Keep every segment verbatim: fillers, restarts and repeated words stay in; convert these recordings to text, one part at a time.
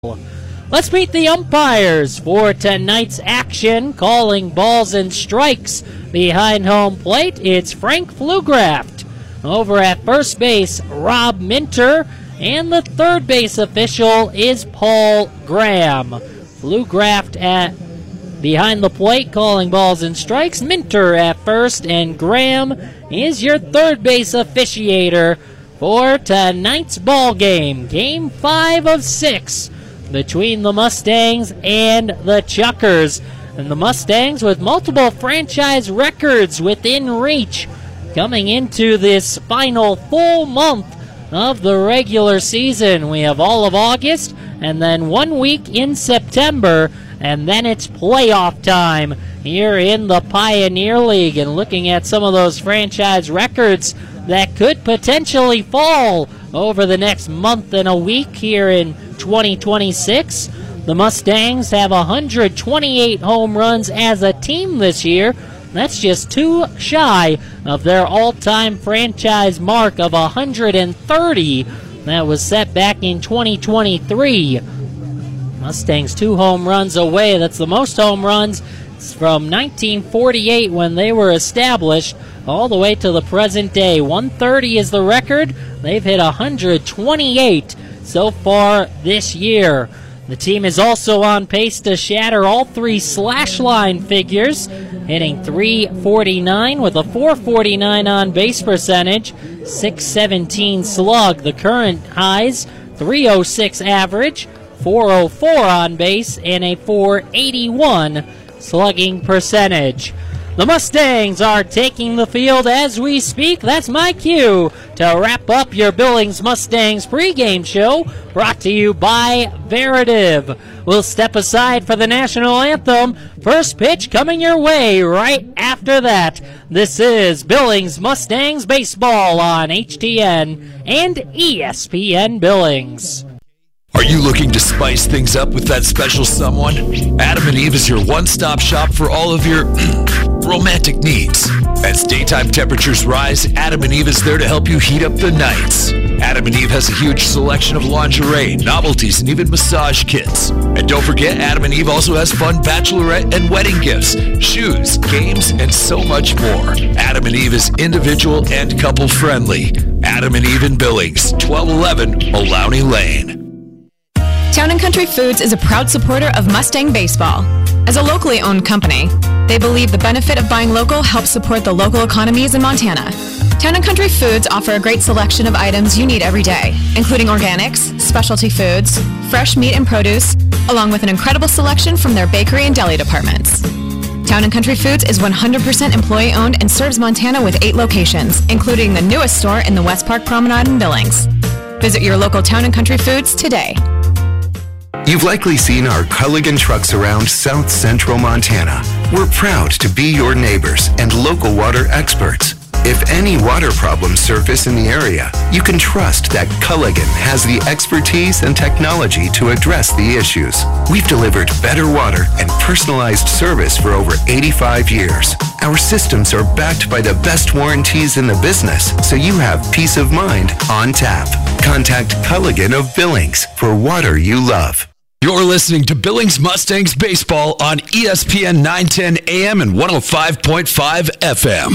Let's meet the umpires for tonight's action. Calling balls and strikes behind home plate, it's Frank Flugraft. Over at first base, Rob Minter. And the third base official is Paul Graham. Flugraft at behind the plate, calling balls and strikes. Minter at first, and Graham is your third base officiator for tonight's ball game. Game five of six between the Mustangs and the Chuckers. And the Mustangs with multiple franchise records within reach coming into this final full month of the regular season. We have all of August and then one week in September, and then it's playoff time here in the Pioneer League. And looking at some of those franchise records that could potentially fall over the next month and a week here in twenty twenty-six. The Mustangs have one hundred twenty-eight home runs as a team this year. That's just two shy of their all-time franchise mark of one hundred thirty that was set back in twenty twenty-three. Mustangs two home runs away. That's the most home runs from nineteen forty-eight when they were established all the way to the present day. one thirty is the record. They've hit one hundred twenty-eight so far this year. The team is also on pace to shatter all three slash line figures, hitting three forty-nine with a four forty-nine on base percentage, six seventeen slug. The current highs, three oh six average, four oh four on base, and a four eighty-one slugging percentage. The Mustangs are taking the field as we speak. That's my cue to wrap up your Billings Mustangs pregame show, brought to you by Veritiv. We'll step aside for the national anthem. First pitch coming your way right after that. This is Billings Mustangs baseball on H T N and E S P N Billings. Are you looking to spice things up with that special someone? Adam and Eve is your one-stop shop for all of your romantic needs. As daytime temperatures rise, Adam and Eve is there to help you heat up the nights. Adam and Eve has a huge selection of lingerie, novelties, and even massage kits. And don't forget, Adam and Eve also has fun bachelorette and wedding gifts, shoes, games, and so much more. Adam and Eve is individual and couple-friendly. Adam and Eve in Billings, twelve eleven Maloney Lane. Town and Country Foods is a proud supporter of Mustang Baseball. As a locally owned company, they believe the benefit of buying local helps support the local economies in Montana. Town and Country Foods offer a great selection of items you need every day, including organics, specialty foods, fresh meat and produce, along with an incredible selection from their bakery and deli departments. Town and Country Foods is one hundred percent employee-owned and serves Montana with eight locations, including the newest store in the West Park Promenade in Billings. Visit your local Town and Country Foods today. You've likely seen our Culligan trucks around South Central Montana. We're proud to be your neighbors and local water experts. If any water problems surface in the area, you can trust that Culligan has the expertise and technology to address the issues. We've delivered better water and personalized service for over eighty-five years. Our systems are backed by the best warranties in the business, so you have peace of mind on tap. Contact Culligan of Billings for water you love. You're listening to Billings Mustangs Baseball on E S P N nine ten A M and one oh five point five F M.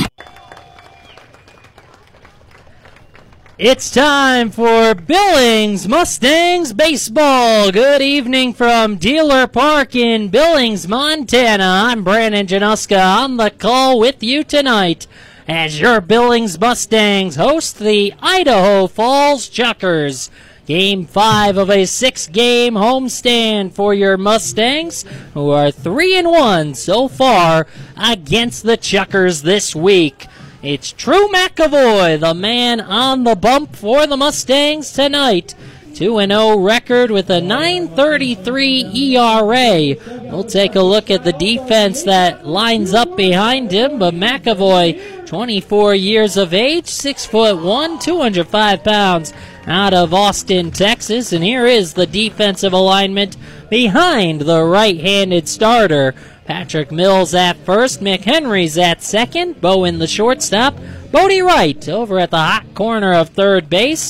It's time for Billings Mustangs Baseball. Good evening from Dealer Park in Billings, Montana. I'm Brandon Januska on the call with you tonight as your Billings Mustangs host the Idaho Falls Chuckers. Game five of a six-game homestand for your Mustangs, who are three and one so far against the Chuckers this week. It's Drew McAvoy, the man on the bump for the Mustangs tonight. two and oh record with a nine thirty-three E R A. We'll take a look at the defense that lines up behind him, but McAvoy, twenty-four years of age, six foot one, two hundred five pounds, out of Austin, Texas. And here is the defensive alignment behind the right-handed starter. Patrick Mills at first, McHenry's at second, Bowen the shortstop, Bodie Wright over at the hot corner of third base.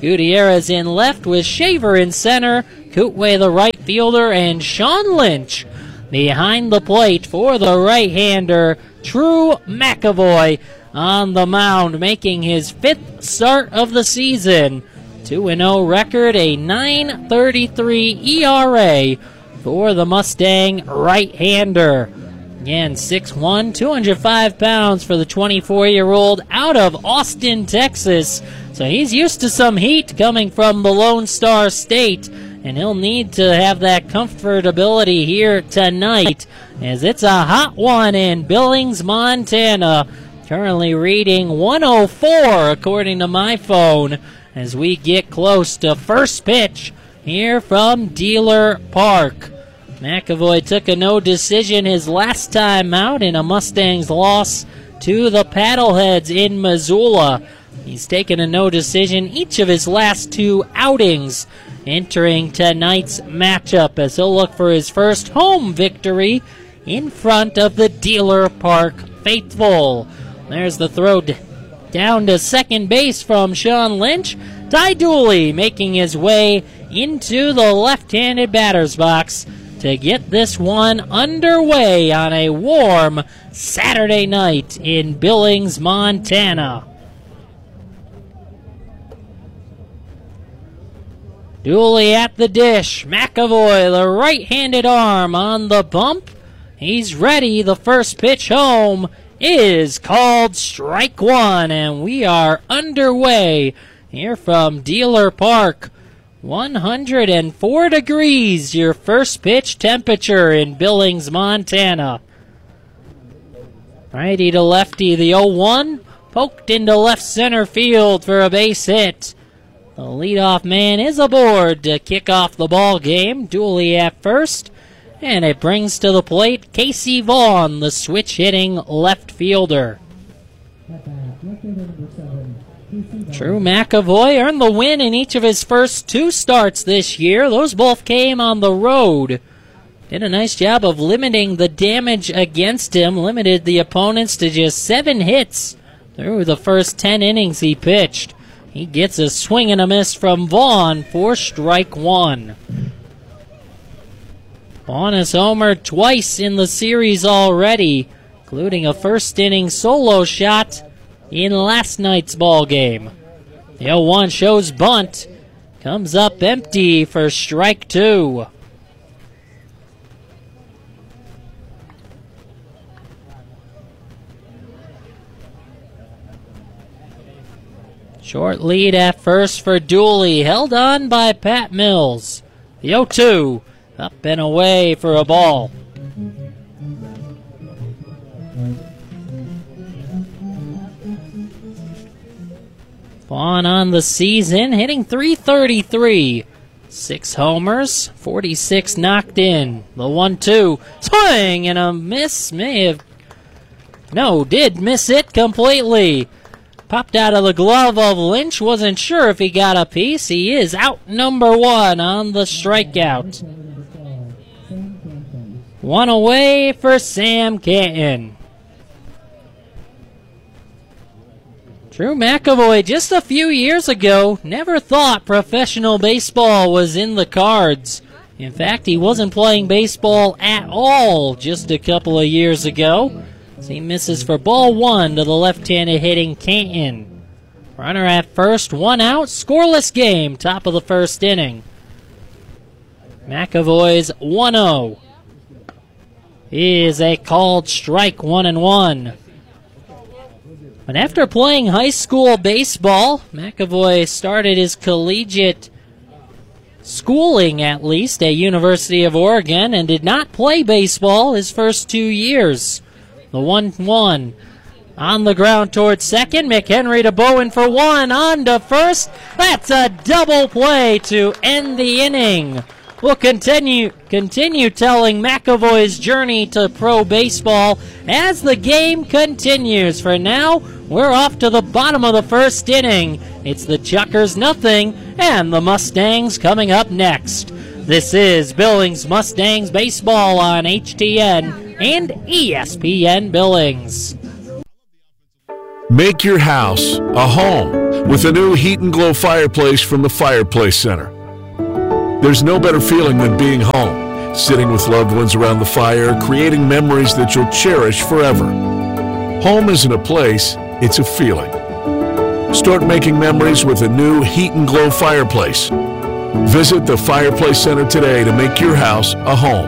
Gutierrez in left with Shaver in center, Kootway the right fielder, and Sean Lynch behind the plate for the right-hander, Drew McAvoy on the mound, making his fifth start of the season. two and oh record, a nine thirty-three E R A for the Mustang right-hander. Again, six one, two hundred five pounds for the twenty-four-year-old out of Austin, Texas. So he's used to some heat coming from the Lone Star State, and he'll need to have that comfortability here tonight, as it's a hot one in Billings, Montana. Currently reading one oh four according to my phone, as we get close to first pitch here from Dealer Park. McAvoy took a no decision his last time out in a Mustangs loss to the Paddleheads in Missoula. He's taken a no decision each of his last two outings entering tonight's matchup, as he'll look for his first home victory in front of the Dealer Park faithful. There's the throw d- down to second base from Sean Lynch. Ty Dooley making his way into the left-handed batter's box to get this one underway on a warm Saturday night in Billings, Montana. Dooley at the dish. McAvoy, the right-handed arm on the bump. He's ready. The first pitch home is called strike one, and we are underway here from Dealer Park. one hundred four degrees, your first pitch temperature in Billings, Montana. Righty to lefty, the oh one poked into left center field for a base hit. The leadoff man is aboard to kick off the ball game. Dooley at first, and it brings to the plate Casey Vaughn, the switch-hitting left fielder. Drew McAvoy earned the win in each of his first two starts this year. Those both came on the road. Did a nice job of limiting the damage against him, limited the opponents to just seven hits through the first ten innings he pitched. He gets a swing and a miss from Vaughn for strike one. Vaughn has homered twice in the series already, including a first inning solo shot in last night's ball game. The oh one shows bunt, comes up empty for strike two. Short lead at first for Dooley, held on by Pat Mills. The oh two, up and away for a ball. Vaughn on the season, hitting three thirty-three. Six homers, forty-six knocked in. The one two, swing and a miss. May have, no, did miss it completely. Popped out of the glove of Lynch. Wasn't sure if he got a piece. He is out number one on the strikeout. One away for Sam Canton. Drew McAvoy, just a few years ago, never thought professional baseball was in the cards. In fact, he wasn't playing baseball at all just a couple of years ago. He misses for ball one to the left-handed hitting Canton. Runner at first, one out, scoreless game, top of the first inning. McAvoy's one oh is a called strike, one and one. But after playing high school baseball, McAvoy started his collegiate schooling, at least, at University of Oregon, and did not play baseball his first two years. The one one on the ground towards second. McHenry to Bowen for one. On to first. That's a double play to end the inning. We'll continue continue telling McAvoy's journey to pro baseball as the game continues. For now, we're off to the bottom of the first inning. It's the Chuckers nothing and the Mustangs coming up next. This is Billings Mustangs baseball on H T N and E S P N Billings. Make your house a home with a new Heat and Glow fireplace from the Fireplace Center. There's no better feeling than being home, sitting with loved ones around the fire, creating memories that you'll cherish forever. Home isn't a place, it's a feeling. Start making memories with a new Heat and Glow fireplace. Visit the Fireplace Center today to make your house a home.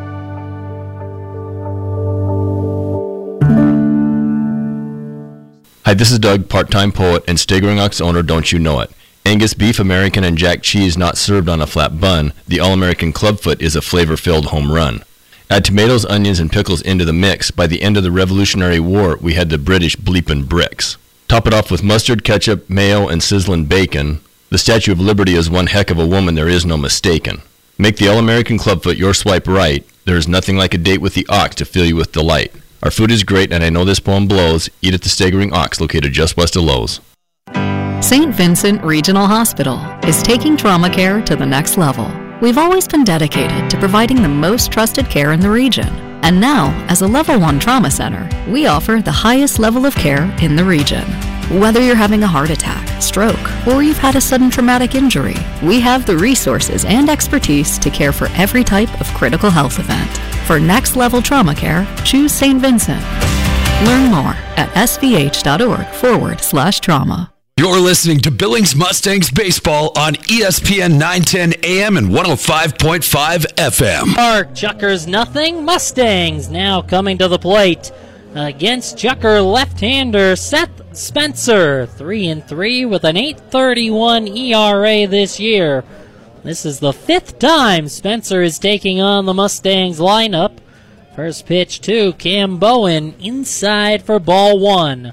Hi, this is Doug, part-time poet and Staggering Ox owner, Don't You Know It. Angus beef, American, and Jack cheese not served on a flat bun, the All-American Clubfoot is a flavor-filled home run. Add tomatoes, onions, and pickles into the mix. By the end of the Revolutionary War, we had the British bleepin' bricks. Top it off with mustard, ketchup, mayo, and sizzling bacon. The Statue of Liberty is one heck of a woman, there is no mistaken. Make the All-American Clubfoot your swipe right. There is nothing like a date with the ox to fill you with delight. Our food is great, and I know this poem blows. Eat at the Staggering Ox, located just west of Lowe's. Saint Vincent Regional Hospital is taking trauma care to the next level. We've always been dedicated to providing the most trusted care in the region. And now, as a Level one Trauma Center, we offer the highest level of care in the region. Whether you're having a heart attack, stroke, or you've had a sudden traumatic injury, we have the resources and expertise to care for every type of critical health event. For next level trauma care, choose Saint Vincent. Learn more at svh.org forward slash trauma. You're listening to Billings Mustangs Baseball on E S P N nine ten A M and one oh five point five F M. Park, Chuckers nothing. Mustangs now coming to the plate against Chucker left-hander Seth Spencer, three and three with an eight thirty-one E R A this year. This is the fifth time Spencer is taking on the Mustangs lineup. First pitch to Cam Bowen, inside for ball one.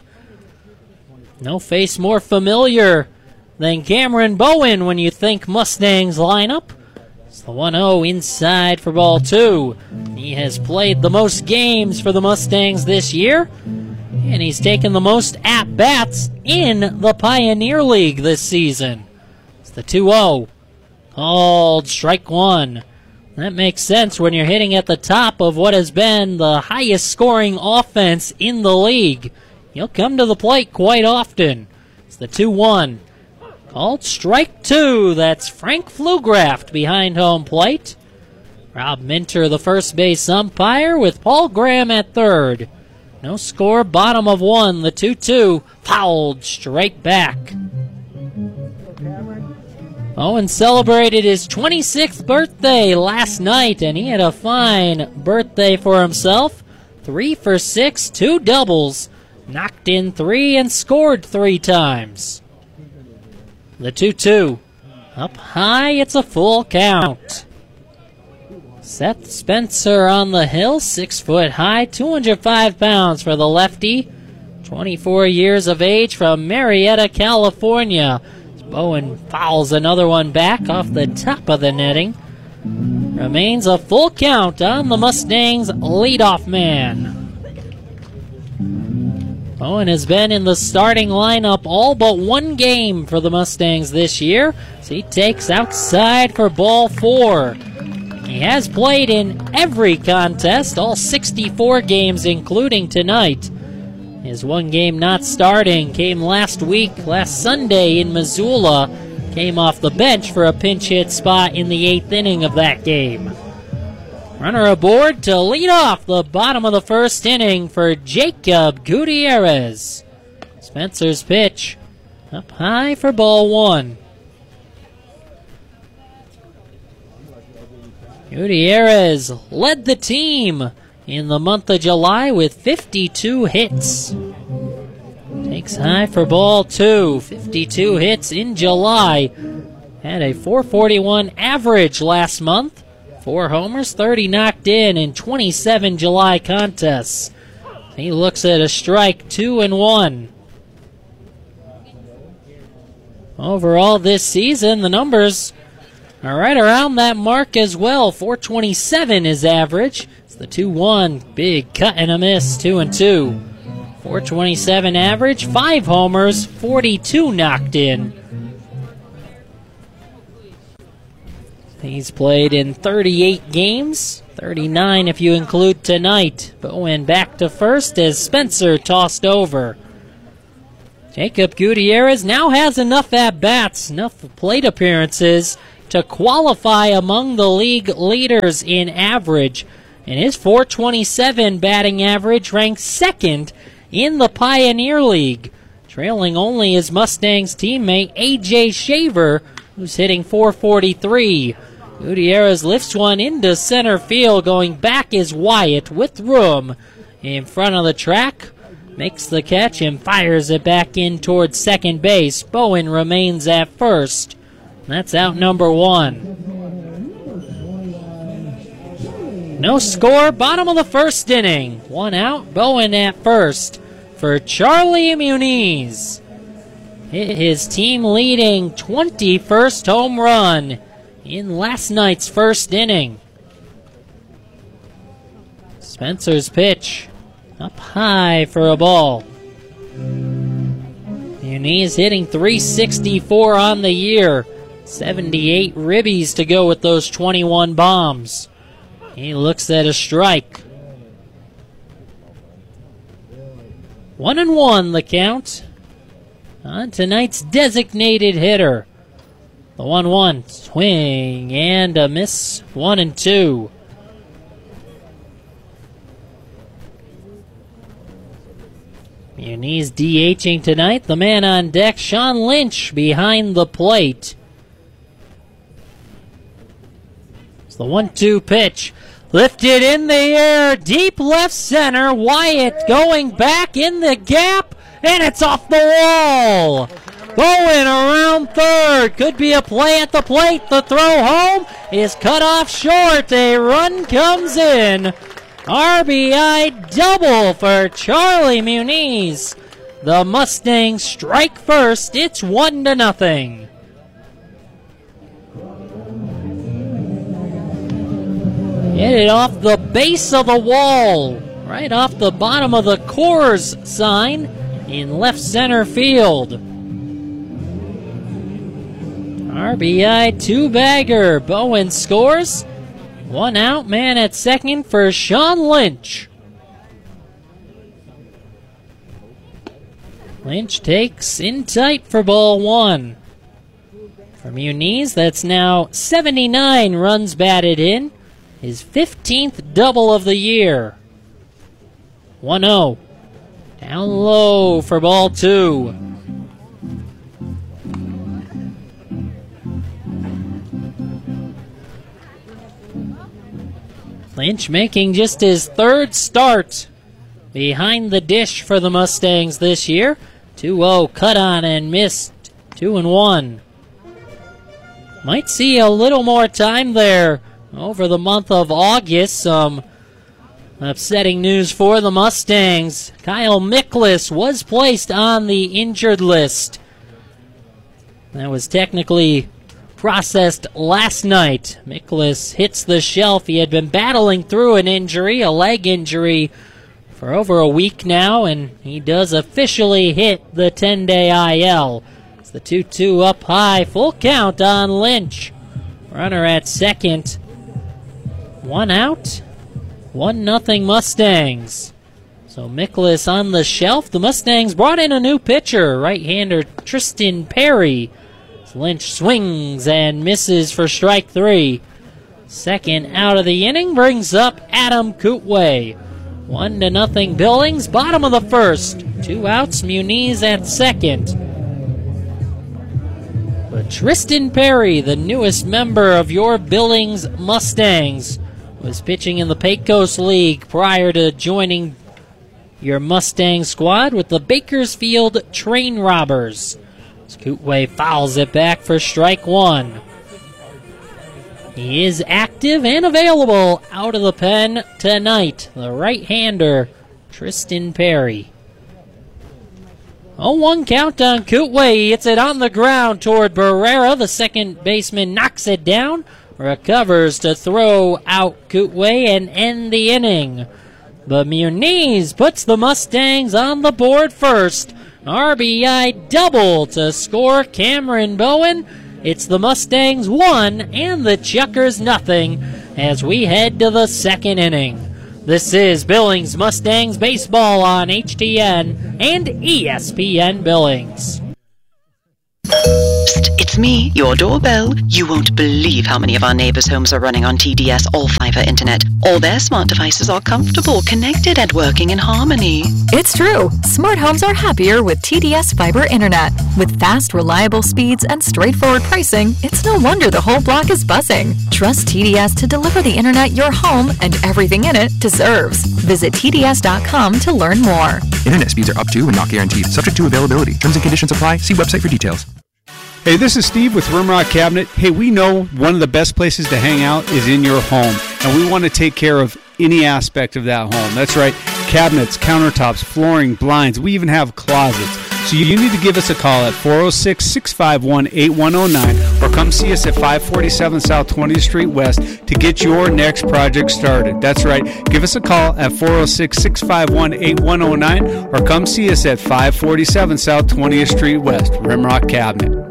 No face more familiar than Cameron Bowen when you think Mustangs lineup. It's the one oh inside for ball two. He has played the most games for the Mustangs this year, and he's taken the most at-bats in the Pioneer League this season. It's the two oh. Called strike one. That makes sense when you're hitting at the top of what has been the highest scoring offense in the league. He'll come to the plate quite often. It's the two one. Called strike two. That's Frank Flugraft behind home plate. Rob Minter, the first base umpire, with Paul Graham at third. No score, bottom of one. The two two. Fouled straight back. Owen celebrated his twenty-sixth birthday last night, and he had a fine birthday for himself. Three for six, two doubles. Knocked in three and scored three times. The two two. Up high, it's a full count. Seth Spencer on the hill, six foot high, two hundred five pounds for the lefty. twenty-four years of age from Marietta, California. Bowen fouls another one back off the top of the netting. Remains a full count on the Mustangs' leadoff man. Bowen has been in the starting lineup all but one game for the Mustangs this year, so he takes outside for ball four. He has played in every contest, all sixty-four games including tonight. His one game not starting came last week, last Sunday in Missoula. Came off the bench for a pinch hit spot in the eighth inning of that game. Runner aboard to lead off the bottom of the first inning for Jacob Gutierrez. Spencer's pitch up high for ball one. Gutierrez led the team in the month of July with fifty-two hits. Takes high for ball two. fifty-two hits in July. Had a four forty-one average last month. Four homers, thirty knocked in in twenty-seven July contests. He looks at a strike, two and one. Overall this season, the numbers are right around that mark as well. four twenty-seven is average. It's the two one. Big cut and a miss, two and two. four twenty-seven average, five homers, forty-two knocked in. He's played in thirty-eight games, thirty-nine if you include tonight. Bowen back to first as Spencer tossed over. Jacob Gutierrez now has enough at-bats, enough plate appearances to qualify among the league leaders in average. And his four twenty-seven batting average ranks second in the Pioneer League, trailing only his Mustangs teammate A J Shaver, who's hitting four forty-three. Gutierrez lifts one into center field, going back is Wyatt with room in front of the track. Makes the catch and fires it back in towards second base. Bowen remains at first. That's out number one. No score, bottom of the first inning. One out, Bowen at first for Charlie Muniz. Hit his team leading twenty-first home run in last night's first inning. Spencer's pitch up high for a ball. Muniz hitting three sixty-four on the year. seventy-eight ribbies to go with those twenty-one bombs. He looks at a strike. One and one the count on tonight's designated hitter. The one one swing and a miss. One and two. Muniz DHing tonight. The man on deck, Sean Lynch, behind the plate. It's the one two pitch. Lifted in the air, deep left center. Wyatt going back in the gap, and it's off the wall. Bowen around third. Could be a play at the plate. The throw home is cut off short. A run comes in. R B I double for Charlie Muniz. The Mustangs strike first. It's one to nothing. Hit it off the base of the wall, right off the bottom of the Coors sign in left center field. R B I two-bagger. Bowen scores. One out, man at second for Sean Lynch. Lynch takes in tight for ball one. For Muniz, that's now seventy-nine runs batted in. His fifteenth double of the year. one oh. Down low for ball two. Lynch making just his third start behind the dish for the Mustangs this year. two oh cut on and missed. two and one. Might see a little more time there over the month of August. Some upsetting news for the Mustangs. Kyle Miklas was placed on the injured list. That was technically processed last night. Miklas hits the shelf. He had been battling through an injury, a leg injury, for over a week now, and he does officially hit the ten-day I L. It's the two two up high, full count on Lynch. Runner at second. One out, one nothing Mustangs. So Miklas on the shelf. The Mustangs brought in a new pitcher, right-hander Tristan Perry. Lynch swings and misses for strike three. Second out of the inning brings up Adam Kootway. One to nothing Billings, bottom of the first. Two outs, Muniz at second. But Tristan Perry, the newest member of your Billings Mustangs, was pitching in the Pecos League prior to joining your Mustang squad with the Bakersfield Train Robbers. Kootway fouls it back for strike one. He is active and available out of the pen tonight. The right-hander, Tristan Perry. oh one count on Kootway. He hits it on the ground toward Barrera. The second baseman knocks it down. Recovers to throw out Kootway and end the inning. But Muniz puts the Mustangs on the board first. R B I double to score Cameron Bowen. It's the Mustangs one and the Chuckers nothing as we head to the second inning. This is Billings Mustangs Baseball on H T N and E S P N Billings. Psst, it's me, your doorbell. You won't believe how many of our neighbors' homes are running on T D S All-Fiber Internet. All their smart devices are comfortable, connected, and working in harmony. It's true. Smart homes are happier with T D S Fiber Internet. With fast, reliable speeds and straightforward pricing, it's no wonder the whole block is buzzing. Trust T D S to deliver the internet your home and everything in it deserves. Visit T D S dot com to learn more. Internet speeds are up to and not guaranteed, subject to availability. Terms and conditions apply. See website for details. Hey, this is Steve with Rimrock Cabinet. Hey, we know one of the best places to hang out is in your home, and we want to take care of any aspect of that home. That's right, cabinets, countertops, flooring, blinds. We even have closets. So you need to give us a call at four oh six, six five one, eight one oh nine or come see us at five forty-seven South twentieth Street West to get your next project started. That's right, give us a call at four oh six, six five one, eight one oh nine or come see us at five forty-seven South twentieth Street West. Rimrock Cabinet.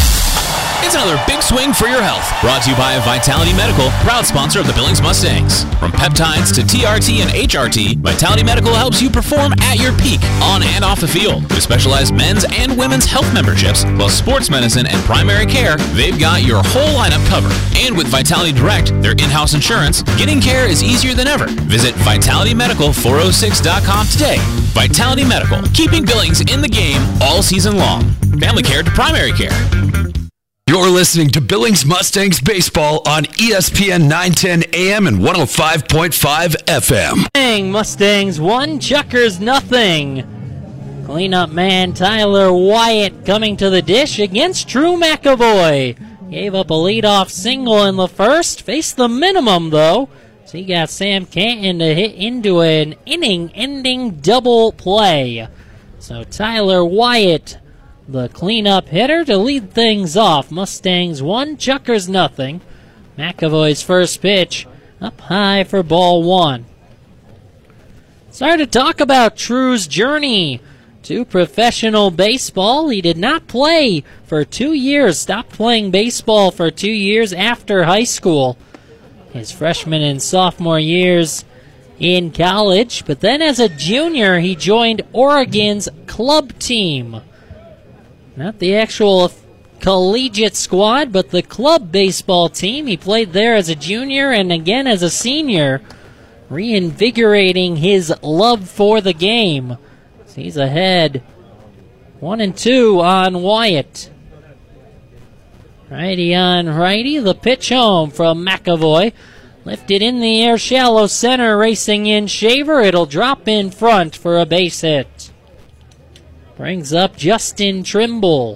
It's another big swing for your health. Brought to you by Vitality Medical, proud sponsor of the Billings Mustangs. From peptides to T R T and H R T, Vitality Medical helps you perform at your peak, on and off the field. With specialized men's and women's health memberships, plus sports medicine and primary care, they've got your whole lineup covered. And with Vitality Direct, their in-house insurance, getting care is easier than ever. Visit vitality medical four oh six dot com today. Vitality Medical, keeping Billings in the game all season long. Family care to primary care. You're listening to Billings Mustangs Baseball on E S P N nine ten A M and one oh five point five F M. Mustangs one, Chuckers nothing. Cleanup man Tyler Wyatt coming to the dish against Drew McAvoy. Gave up a leadoff single in the first. Faced the minimum, though. So he got Sam Canton to hit into an inning-ending double play. So Tyler Wyatt, the cleanup hitter, to lead things off. Mustangs one, Chuckers nothing. McAvoy's first pitch up high for ball one. Started to talk about Drew's journey to professional baseball. He did not play for two years, stopped playing baseball for two years after high school. His freshman and sophomore years in college, but then as a junior he joined Oregon's club team. Not the actual collegiate squad, but the club baseball team. He played there as a junior and again as a senior, reinvigorating his love for the game. So he's ahead one and two on Wyatt. Righty on righty, the pitch home from McAvoy. Lifted in the air, shallow center, racing in Shaver. It'll drop in front for a base hit. Brings up Justin Trimble.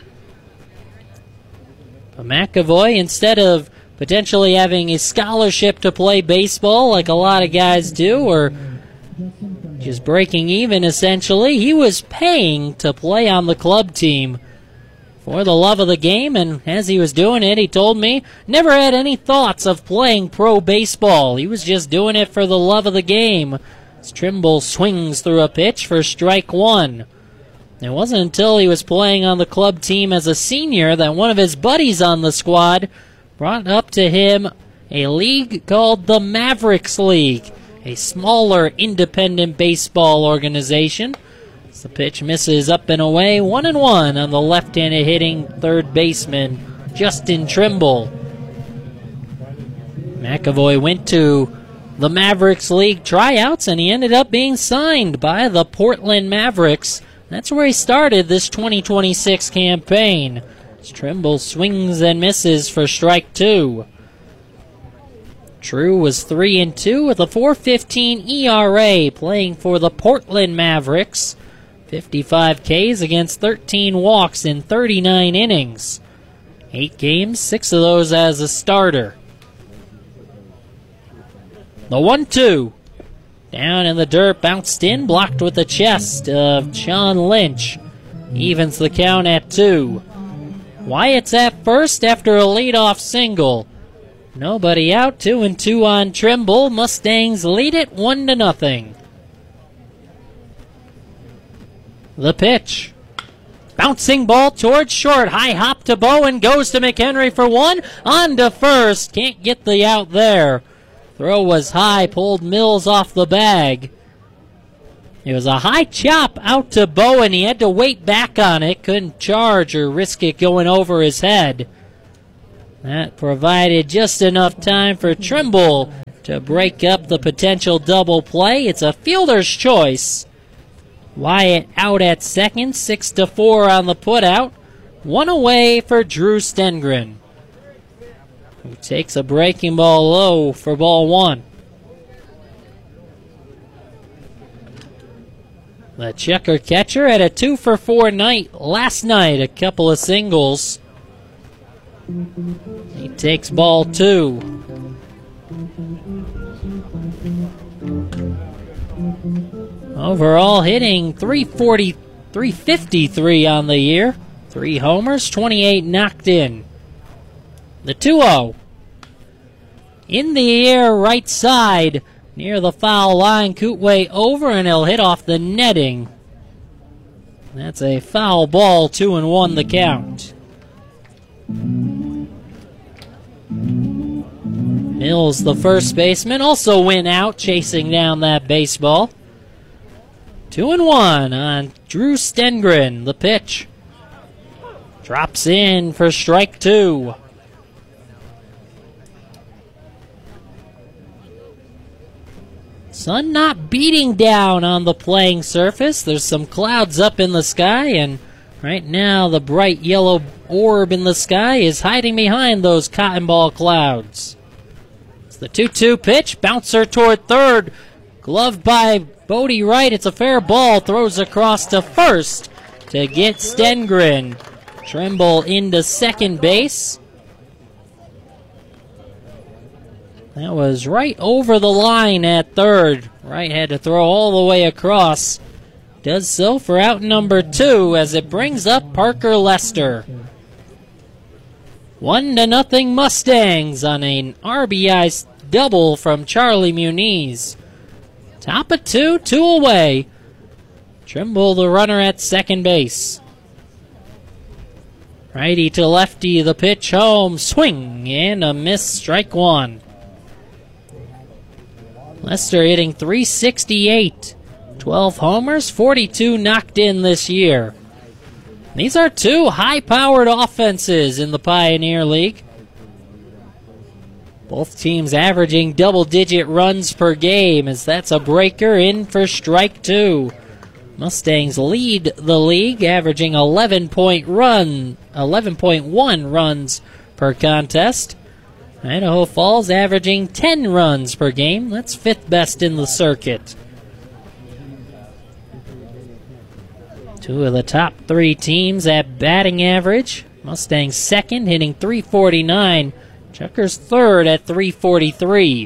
But McAvoy, instead of potentially having a scholarship to play baseball like a lot of guys do, or just breaking even essentially, he was paying to play on the club team for the love of the game, and as he was doing it, he told me, never had any thoughts of playing pro baseball. He was just doing it for the love of the game. As Trimble swings through a pitch for strike one. It wasn't until he was playing on the club team as a senior that one of his buddies on the squad brought up to him a league called the Mavericks League, a smaller independent baseball organization. The pitch misses up and away, one and one on the left-handed hitting third baseman, Justin Trimble. McAvoy went to the Mavericks League tryouts, and he ended up being signed by the Portland Mavericks. That's where he started this twenty twenty-six campaign. As Trimble swings and misses for strike two. Drew was three and two with a four fifteen E R A, playing for the Portland Mavericks. fifty-five Ks against thirteen walks in thirty-nine innings. Eight games, six of those as a starter. The one two. Down in the dirt, bounced in, blocked with the chest of Sean Lynch. Evens the count at two. Wyatt's at first after a leadoff single. Nobody out, two and two on Trimble. Mustangs lead it one to nothing. The pitch. Bouncing ball towards short. High hop to Bowen. Goes to McHenry for one. On to first. Can't get the out there. Throw was high, pulled Mills off the bag. It was a high chop out to Bowen. He had to wait back on it. Couldn't charge or risk it going over his head. That provided just enough time for Trimble to break up the potential double play. It's a fielder's choice. Wyatt out at second, six to four on the putout. One away for Drew Stengren, who takes a breaking ball low for ball one. The checker catcher had a two for four night last night, a couple of singles. He takes ball two. Overall hitting three forty, three fifty-three on the year. Three homers, twenty-eight knocked in. The two oh. In the air, right side, near the foul line. Kootway over, and he'll hit off the netting. That's a foul ball, two and one the count. Mills, the first baseman, also went out chasing down that baseball. Two and one on Drew Stengren. The pitch drops in for strike two. Sun not beating down on the playing surface. There's some clouds up in the sky, and right now the bright yellow orb in the sky is hiding behind those cotton ball clouds. It's the two two pitch. Bouncer toward third. Gloved by Bodie Wright. It's a fair ball. Throws across to first to get Stengren. Trimble into second base. That was right over the line at third. Wright had to throw all the way across. Does so for out number two as it brings up Parker Lester. One to nothing Mustangs on an R B I double from Charlie Muniz. Top of two, two away. Trimble the runner at second base. Righty to lefty, the pitch home. Swing and a miss, strike one. Lester hitting three sixty-eight. twelve homers, forty-two knocked in this year. These are two high-powered offenses in the Pioneer League. Both teams averaging double-digit runs per game, as that's a breaker in for strike two. Mustangs lead the league, averaging eleven point run, eleven point one runs per contest. Idaho Falls averaging ten runs per game. That's fifth best in the circuit. Two of the top three teams at batting average. Mustangs second, hitting three forty-nine. Chuckers third at three forty-three.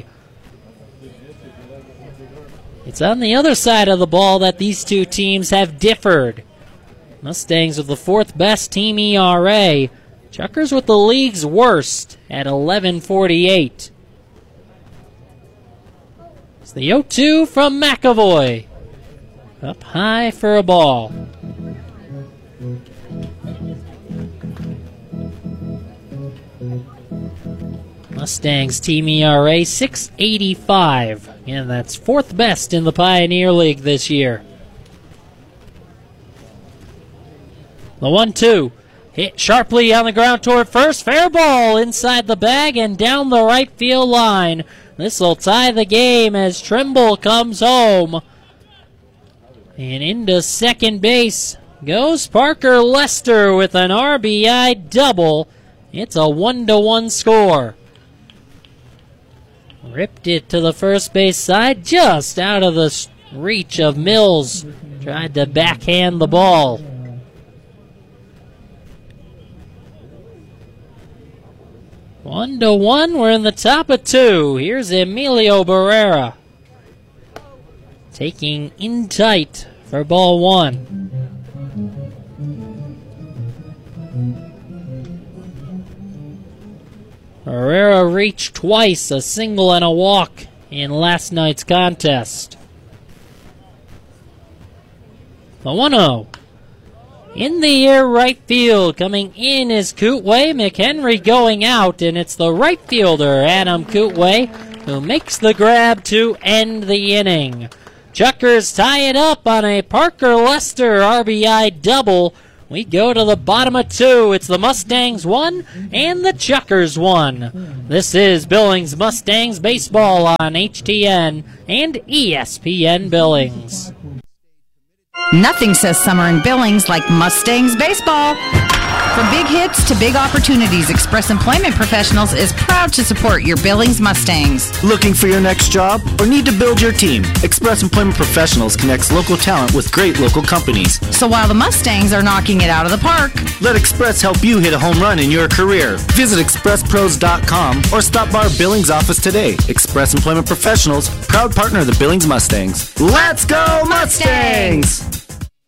It's on the other side of the ball that these two teams have differed. Mustangs with the fourth best team E R A. Chuckers with the league's worst at eleven forty-eight. It's the oh two from McAvoy. Up high for a ball. Mustangs team E R A six eighty-five. Again, that's fourth best in the Pioneer League this year. The one two. Hit sharply on the ground toward first. Fair ball inside the bag and down the right field line. This will tie the game as Trimble comes home. And into second base goes Parker Lester with an R B I double. It's a one to one score. Ripped it to the first base side, just out of the reach of Mills. Tried to backhand the ball. One to one, we're in the top of two. Here's Emilio Barrera. Taking in tight for ball one. Barrera reached twice, a single and a walk in last night's contest. The one oh. In the air right field, coming in is Kootway. McHenry going out, and it's the right fielder, Adam Kootway, who makes the grab to end the inning. Chuckers tie it up on a Parker Lester R B I double. We go to the bottom of two. It's the Mustangs one and the Chuckers one. This is Billings Mustangs baseball on H T N and E S P N Billings. Nothing says summer in Billings like Mustangs baseball. From big hits to big opportunities, Express Employment Professionals is proud to support your Billings Mustangs. Looking for your next job or need to build your team? Express Employment Professionals connects local talent with great local companies. So while the Mustangs are knocking it out of the park, let Express help you hit a home run in your career. Visit express pros dot com or stop by our Billings office today. Express Employment Professionals, proud partner of the Billings Mustangs. Let's go Mustangs!